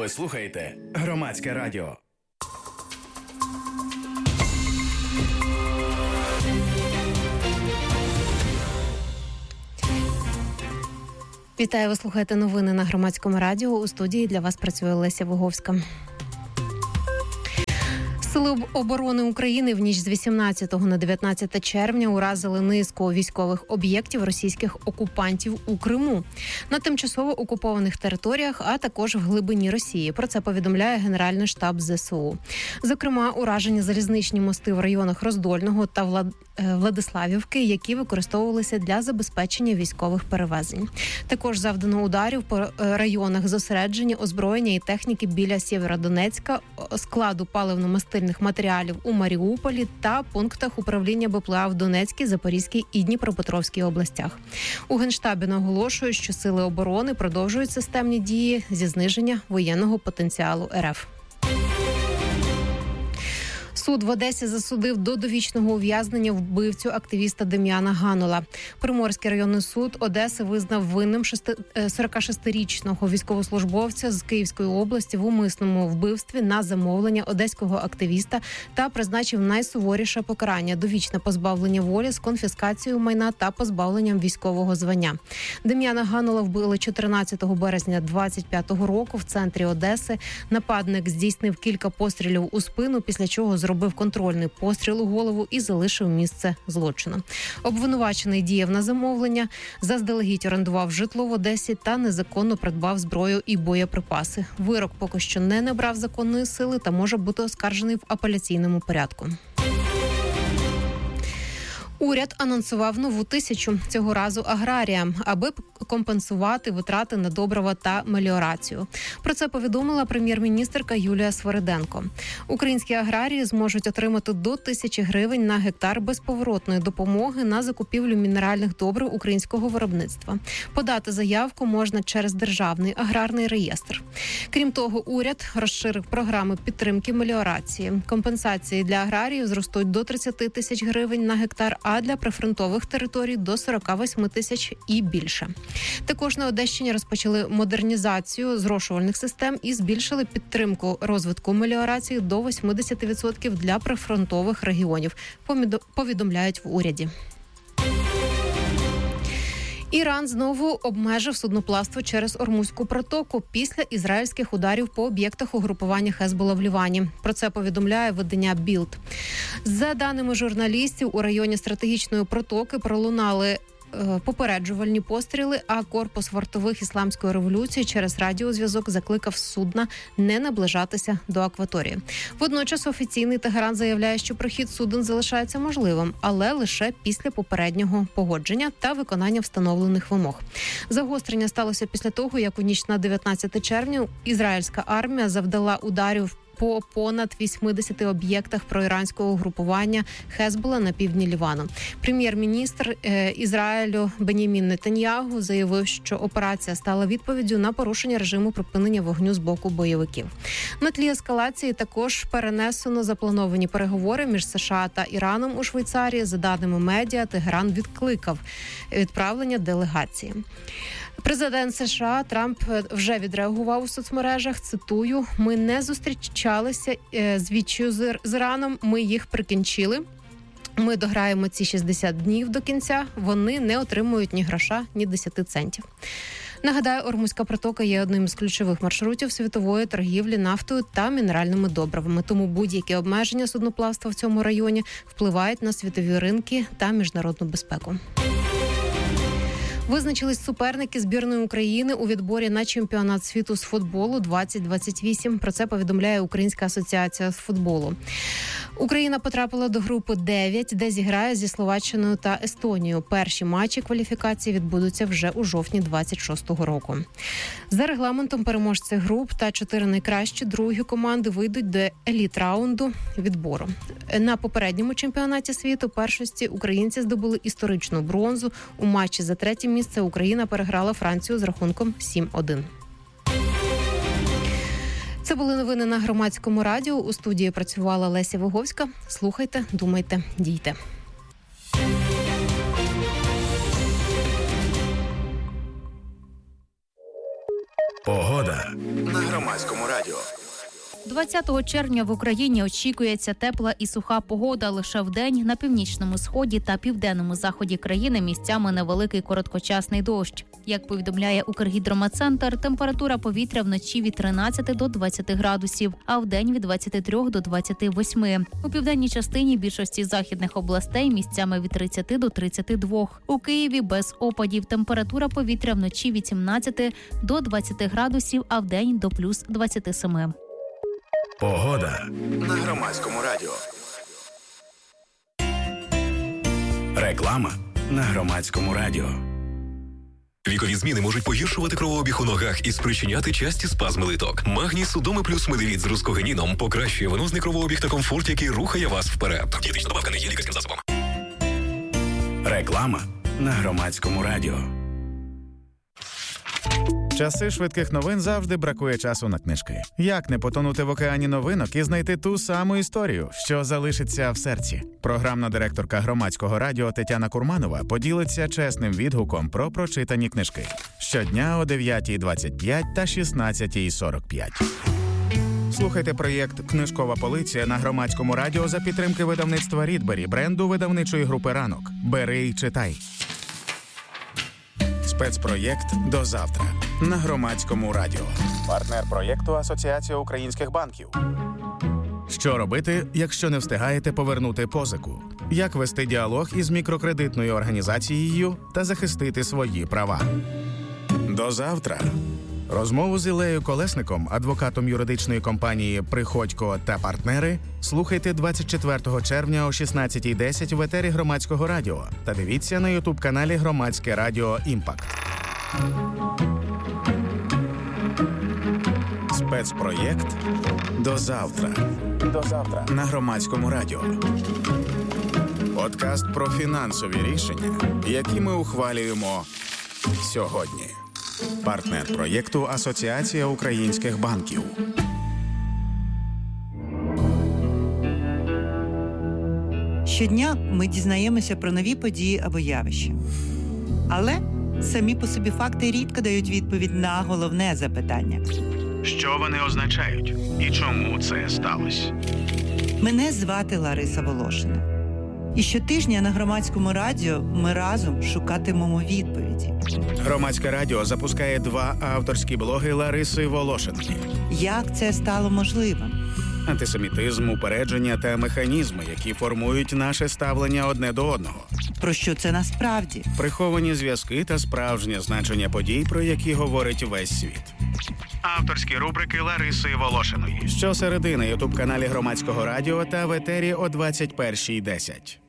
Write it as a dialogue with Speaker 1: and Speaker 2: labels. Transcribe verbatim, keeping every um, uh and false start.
Speaker 1: Ви слухаєте Громадське радіо.
Speaker 2: Вітаю, ви слухаєте новини на Громадському радіо. У студії для вас працює Леся Виговська. Сили оборони України в ніч з вісімнадцятого на дев'ятнадцяте червня уразили низку військових об'єктів російських окупантів у Криму, на тимчасово окупованих територіях, а також в глибині Росії. Про це повідомляє Генеральний штаб ЗСУ. Зокрема, уражені залізничні мости в районах Роздольного та Влад... Владиславівки, які використовувалися для забезпечення військових перевезень. Також завдано ударів по районах зосередження озброєння і техніки біля Сєвєродонецька, складу паливно-мастильних матеріалів у Маріуполі та пунктах управління БПЛА в Донецькій, Запорізькій і Дніпропетровській областях. У Генштабі наголошують, що сили оборони продовжують системні дії зі зниження воєнного потенціалу РФ. Суд в Одесі засудив до довічного ув'язнення вбивцю активіста Дем'яна Ганола. Приморський районний суд Одеси визнав винним сорокашестирічного військовослужбовця з Київської області в умисному вбивстві на замовлення одеського активіста та призначив найсуворіше покарання – довічне позбавлення волі з конфіскацією майна та позбавленням військового звання. Дем'яна Ганола вбили чотирнадцятого березня двадцять п'ятого року в центрі Одеси. Нападник здійснив кілька пострілів у спину, після чого зробив Робив контрольний постріл у голову і залишив місце злочину. Обвинувачений діяв на замовлення, заздалегідь орендував житло в Одесі та незаконно придбав зброю і боєприпаси. Вирок поки що не набрав законної сили та може бути оскаржений в апеляційному порядку. Уряд анонсував нову тисячу, цього разу аграріям, аби компенсувати витрати на добрива та меліорацію. Про це повідомила прем'єр-міністерка Юлія Свириденко. Українські аграрії зможуть отримати до тисячі гривень на гектар безповоротної допомоги на закупівлю мінеральних добрив українського виробництва. Подати заявку можна через Державний аграрний реєстр. Крім того, уряд розширив програми підтримки меліорації. Компенсації для аграріїв зростуть до тридцять тисяч гривень на гектар, а для прифронтових територій до сорок вісім тисяч і більше. Також на Одещині розпочали модернізацію зрошувальних систем і збільшили підтримку розвитку меліорації до вісімдесят відсотків для прифронтових регіонів, повідомляють в уряді. Іран знову обмежив судноплавство через Ормузьку протоку після ізраїльських ударів по об'єктах угрупування Хезбола в Лівані. Про це повідомляє видання Білд. За даними журналістів, у районі стратегічної протоки пролунали попереджувальні постріли, а корпус вартових ісламської революції через радіозв'язок закликав судна не наближатися до акваторії. Водночас офіційний Тегеран заявляє, що прохід суден залишається можливим, але лише після попереднього погодження та виконання встановлених вимог. Загострення сталося після того, як у ніч на дев'ятнадцяте червня ізраїльська армія завдала ударів по понад вісімдесяти об'єктах проіранського угрупування Хезбола на півдні Лівану. Прем'єр-міністр е, Ізраїлю Бенямін Нетаньягу заявив, що операція стала відповіддю на порушення режиму припинення вогню з боку бойовиків. На тлі ескалації також перенесено заплановані переговори між США та Іраном у Швейцарії. За даними медіа, Тегеран відкликав відправлення делегації. Президент США Трамп вже відреагував у соцмережах, цитую, «Ми не зустрічалися з відчаю з Іраном, ми їх прикінчили. Ми дограємо ці шістдесят днів до кінця, вони не отримують ні гроша, ні десяти центів». Нагадаю, Ормузька протока є одним із ключових маршрутів світової торгівлі нафтою та мінеральними добривами, тому будь-які обмеження судноплавства в цьому районі впливають на світові ринки та міжнародну безпеку. Визначились суперники збірної України у відборі на чемпіонат світу з футболу двадцять двадцять вісім. Про це повідомляє Українська асоціація з футболу. Україна потрапила до групи дев'ять, де зіграє зі Словаччиною та Естонією. Перші матчі кваліфікації відбудуться вже у жовтні двадцять шостого року. За регламентом переможці груп та чотири найкращі другі команди вийдуть до еліт-раунду відбору. На попередньому чемпіонаті світу першості українці здобули історичну бронзу. У матчі за третє місце Україна переграла Францію з рахунком сім один. Це були новини на Громадському радіо. У студії працювала Леся Виговська. Слухайте, думайте, дійте.
Speaker 1: Погода на Громадському радіо.
Speaker 3: двадцятого червня в Україні очікується тепла і суха погода. Лише вдень на північному сході та південному заході країни місцями невеликий короткочасний дощ. Як повідомляє Укргідромецентр, температура повітря вночі від тринадцяти до двадцяти градусів, а вдень від двадцяти трьох до двадцяти восьми. У південній частині більшості західних областей місцями від тридцяти до тридцяти двох. У Києві без опадів. Температура повітря вночі від сімнадцяти до двадцяти градусів, а вдень до плюс двадцяти семи.
Speaker 1: Погода на Громадському радіо. Реклама на Громадському радіо.
Speaker 4: Вікові зміни можуть погіршувати кровообіг у ногах і спричиняти часті спазми литок. Магній Судоми плюс Медивіт з рускогеніном покращує венозний кровообіг та комфорт, який рухає вас вперед. Дієтична добавка не є лікарським засобом.
Speaker 1: Реклама на Громадському радіо.
Speaker 5: Часи швидких новин завжди бракує часу на книжки. Як не потонути в океані новинок і знайти ту саму історію, що залишиться в серці? Програмна директорка Громадського радіо Тетяна Курманова поділиться чесним відгуком про прочитані книжки. Щодня о дев'ятій двадцять п'ять та шістнадцятій сорок п'ять. Слухайте проєкт «Книжкова полиця» на Громадському радіо за підтримки видавництва «Рідбері», бренду видавничої групи «Ранок». Бери й читай. Спецпроєкт «До завтра» на Громадському радіо. Партнер проєкту Асоціація українських банків. Що робити, якщо не встигаєте повернути позику? Як вести діалог із мікрокредитною організацією та захистити свої права? До завтра. Розмову з Іллею Колесником, адвокатом юридичної компанії «Приходько та партнери», слухайте двадцять четвертого червня о шістнадцятій десять в етері Громадського радіо та дивіться на ютуб-каналі Громадське радіо «Імпакт». Спецпроєкт «До завтра». До завтра на Громадському радіо. Подкаст про фінансові рішення, які ми ухвалюємо сьогодні. Партнер проєкту Асоціація українських банків.
Speaker 6: Щодня ми дізнаємося про нові події або явища. Але самі по собі факти рідко дають відповідь на головне запитання.
Speaker 5: Що вони означають? І чому це сталося?
Speaker 6: Мене звати Лариса Волошина. І щотижня на Громадському радіо ми разом шукатимемо відповіді.
Speaker 5: Громадське радіо запускає два авторські блоги Лариси Волошиної.
Speaker 6: Як це стало можливим?
Speaker 5: Антисемітизм, упередження та механізми, які формують наше ставлення одне до одного.
Speaker 6: Про що це насправді?
Speaker 5: Приховані зв'язки та справжнє значення подій, про які говорить весь світ. Авторські рубрики Лариси Волошиної. Щосереди на ютуб-каналі Громадського радіо та в етері о двадцять першій десять.